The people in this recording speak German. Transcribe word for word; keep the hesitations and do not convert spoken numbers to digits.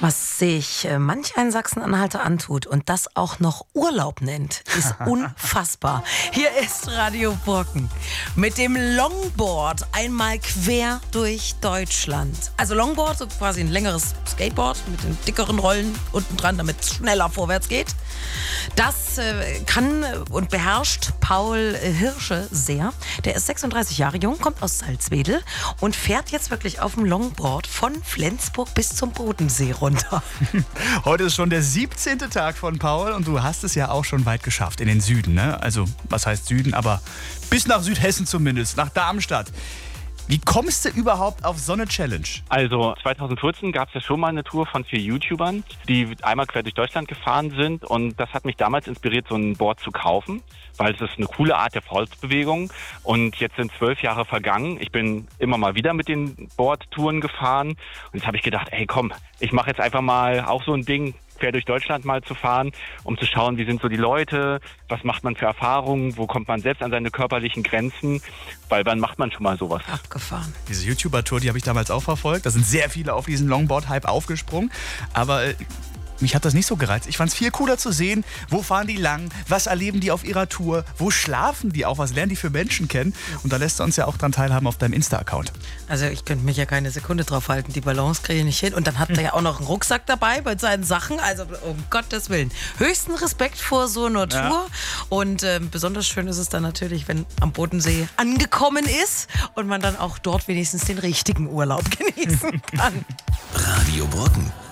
Was sich äh, manch ein Sachsen-Anhalter antut und das auch noch Urlaub nennt, ist unfassbar. Hier ist Radio Burken mit dem Longboard einmal quer durch Deutschland. Also Longboard, so quasi ein längeres Skateboard mit den dickeren Rollen unten dran, damit es schneller vorwärts geht. Das äh, kann und beherrscht Paul Hirsche sehr. Der ist sechsunddreißig Jahre jung, kommt aus Salzwedel und fährt jetzt wirklich auf dem Longboard von Flensburg bis zum Bodensee runter. Heute ist schon der siebzehnte Tag von Paul und du hast es ja auch schon weit geschafft in den Süden, ne? Also, was heißt Süden, aber bis nach Südhessen zumindest, nach Darmstadt. Wie kommst du überhaupt auf so eine Challenge? Also zwanzig vierzehn gab es ja schon mal eine Tour von vier YouTubern, die einmal quer durch Deutschland gefahren sind, und das hat mich damals inspiriert, so ein Board zu kaufen, weil es ist eine coole Art der Volksbewegung, und jetzt sind zwölf Jahre vergangen. Ich bin immer mal wieder mit den Boardtouren gefahren und jetzt habe ich gedacht, ey komm, ich mache jetzt einfach mal auch so ein Ding, quer durch Deutschland mal zu fahren, um zu schauen, wie sind so die Leute, was macht man für Erfahrungen, wo kommt man selbst an seine körperlichen Grenzen, weil wann macht man schon mal sowas? Abgefahren. Diese YouTuber-Tour, die habe ich damals auch verfolgt. Da sind sehr viele auf diesen Longboard-Hype aufgesprungen, aber äh, mich hat das nicht so gereizt. Ich fand es viel cooler zu sehen, wo fahren die lang, was erleben die auf ihrer Tour, wo schlafen die auch, was lernen die für Menschen kennen. Und da lässt du uns ja auch dran teilhaben auf deinem Insta-Account. Also ich könnte mich ja keine Sekunde drauf halten, die Balance kriege ich nicht hin. Und dann hat er ja auch noch einen Rucksack dabei mit seinen Sachen, also um Gottes Willen. Höchsten Respekt vor so einer Tour. Ja. Und äh, besonders schön ist es dann natürlich, wenn am Bodensee angekommen ist und man dann auch dort wenigstens den richtigen Urlaub genießen kann. Radio Burken.